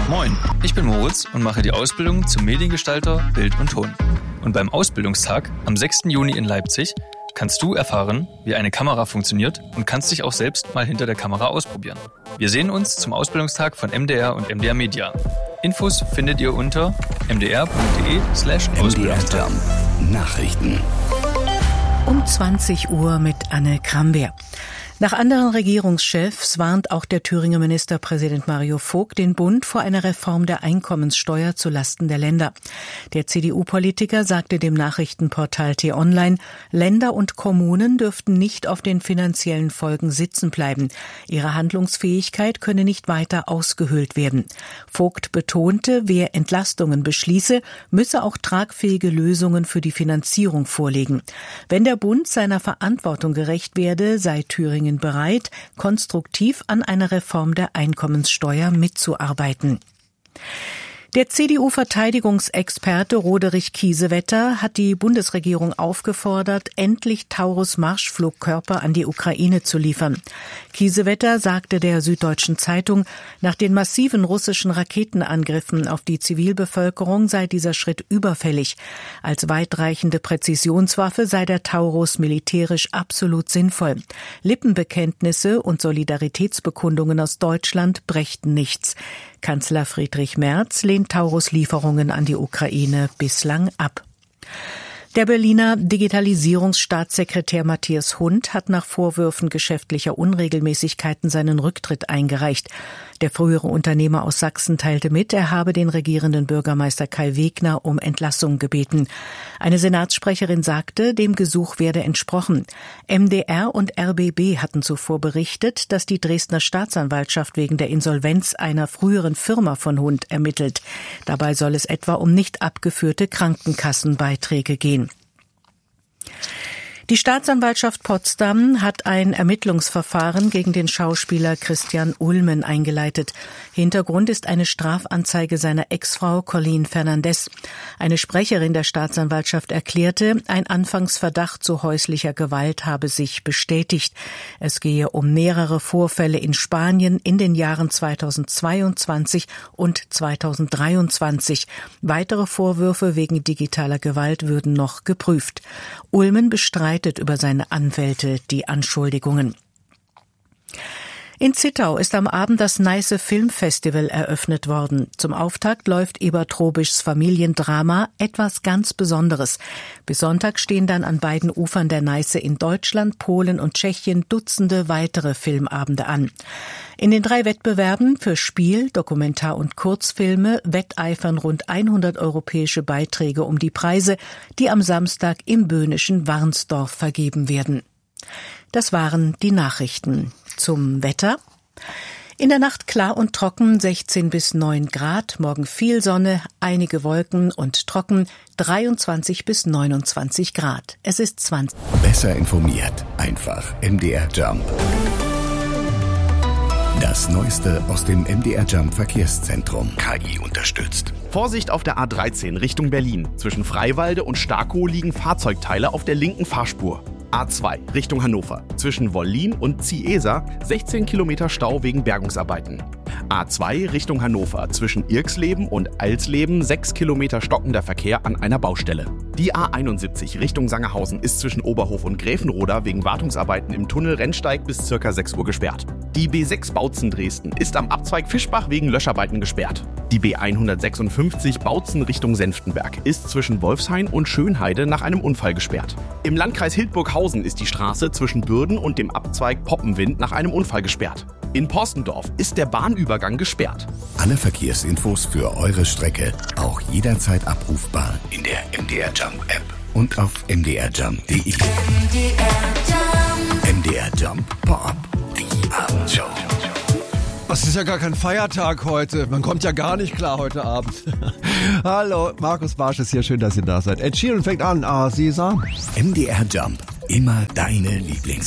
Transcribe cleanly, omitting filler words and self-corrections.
Moin, ich bin Moritz und mache die Ausbildung zum Mediengestalter Bild und Ton. Und beim Ausbildungstag am 6. Juni in Leipzig kannst du erfahren, wie eine Kamera funktioniert und kannst dich auch selbst mal hinter der Kamera ausprobieren. Wir sehen uns zum Ausbildungstag von MDR und MDR Media. Infos findet ihr unter mdr.de/Ausbildungstag. Nachrichten. Um 20 Uhr mit Anne Kramberg. Nach anderen Regierungschefs warnt auch der Thüringer Ministerpräsident Mario Vogt den Bund vor einer Reform der Einkommenssteuer zulasten der Länder. Der CDU-Politiker sagte dem Nachrichtenportal T-Online, Länder und Kommunen dürften nicht auf den finanziellen Folgen sitzen bleiben. Ihre Handlungsfähigkeit könne nicht weiter ausgehöhlt werden. Vogt betonte, wer Entlastungen beschließe, müsse auch tragfähige Lösungen für die Finanzierung vorlegen. Wenn der Bund seiner Verantwortung gerecht werde, sei Thüringen bereit, konstruktiv an einer Reform der Einkommenssteuer mitzuarbeiten. Der CDU-Verteidigungsexperte Roderich Kiesewetter hat die Bundesregierung aufgefordert, endlich Taurus-Marschflugkörper an die Ukraine zu liefern. Kiesewetter sagte der Süddeutschen Zeitung, nach den massiven russischen Raketenangriffen auf die Zivilbevölkerung sei dieser Schritt überfällig. Als weitreichende Präzisionswaffe sei der Taurus militärisch absolut sinnvoll. Lippenbekenntnisse und Solidaritätsbekundungen aus Deutschland brächten nichts. Kanzler Friedrich Merz lehnt Taurus-Lieferungen an die Ukraine bislang ab. Der Berliner Digitalisierungsstaatssekretär Matthias Hund hat nach Vorwürfen geschäftlicher Unregelmäßigkeiten seinen Rücktritt eingereicht. Der frühere Unternehmer aus Sachsen teilte mit, er habe den regierenden Bürgermeister Kai Wegner um Entlassung gebeten. Eine Senatssprecherin sagte, dem Gesuch werde entsprochen. MDR und RBB hatten zuvor berichtet, dass die Dresdner Staatsanwaltschaft wegen der Insolvenz einer früheren Firma von Hund ermittelt. Dabei soll es etwa um nicht abgeführte Krankenkassenbeiträge gehen. Die Staatsanwaltschaft Potsdam hat ein Ermittlungsverfahren gegen den Schauspieler Christian Ulmen eingeleitet. Hintergrund ist eine Strafanzeige seiner Ex-Frau Colleen Fernandez. Eine Sprecherin der Staatsanwaltschaft erklärte, ein Anfangsverdacht zu häuslicher Gewalt habe sich bestätigt. Es gehe um mehrere Vorfälle in Spanien in den Jahren 2022 und 2023. Weitere Vorwürfe wegen digitaler Gewalt würden noch geprüft. Ulmen bestreitet über seine Anwälte die Anschuldigungen. In Zittau ist am Abend das Neiße Filmfestival eröffnet worden. Zum Auftakt läuft Ebert Robischs Familiendrama Etwas ganz Besonderes. Bis Sonntag stehen dann an beiden Ufern der Neiße in Deutschland, Polen und Tschechien Dutzende weitere Filmabende an. In den 3 Wettbewerben für Spiel, Dokumentar- und Kurzfilme wetteifern rund 100 europäische Beiträge um die Preise, die am Samstag im böhmischen Warnsdorf vergeben werden. Das waren die Nachrichten. Zum Wetter. In der Nacht klar und trocken, 16 bis 9 Grad, morgen viel Sonne, einige Wolken und trocken, 23 bis 29 Grad. Es ist 20. Besser informiert, einfach MDR Jump. Das Neueste aus dem MDR Jump Verkehrszentrum. KI unterstützt. Vorsicht auf der A13 Richtung Berlin. Zwischen Freiwalde und Starkow liegen Fahrzeugteile auf der linken Fahrspur. A2 Richtung Hannover. Zwischen Wollin und Ziesa 16 Kilometer Stau wegen Bergungsarbeiten. A2 Richtung Hannover. Zwischen Irxleben und Alsleben 6 Kilometer stockender Verkehr an einer Baustelle. Die A71 Richtung Sangerhausen ist zwischen Oberhof und Gräfenroda wegen Wartungsarbeiten im Tunnel Rennsteig bis ca. 6 Uhr gesperrt. Die B6 Bautzen-Dresden ist am Abzweig Fischbach wegen Löscharbeiten gesperrt. Die B156 Bautzen Richtung Senftenberg ist zwischen Wolfshain und Schönheide nach einem Unfall gesperrt. Im Landkreis Hildburghausen ist die Straße zwischen Bürden und dem Abzweig Poppenwind nach einem Unfall gesperrt. In Porstendorf ist der Bahnübergang gesperrt. Alle Verkehrsinfos für eure Strecke auch jederzeit abrufbar in der MDR Jump App und auf mdrjump.de. MDR Jump Pop-up, die Abendshow. Es ist ja gar kein Feiertag heute. Man kommt ja gar nicht klar heute Abend. Hallo, Markus Barsch ist hier. Schön, dass ihr da seid. Ed Sheeran fängt an. Caesar. MDR Jump. Immer deine Lieblings